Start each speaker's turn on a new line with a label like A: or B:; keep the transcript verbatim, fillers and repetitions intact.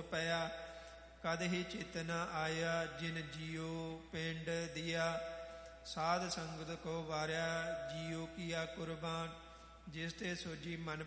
A: ਪਿਆ। ਕਦ ਹੀ ਚਿਤ ਨ ਆਇਆ ਜਿਨ ਜੀਉ ਪਿੰਡ ਦਿਆ। ਸਾਧ ਸੰਗਤ ਕੋ ਵਾਰਿਆ ਜੀਉ ਕੀਆ ਕੁਰਬਾਨ। ਜਿਸ ਤੇ ਸੋਜੀ ਮਨ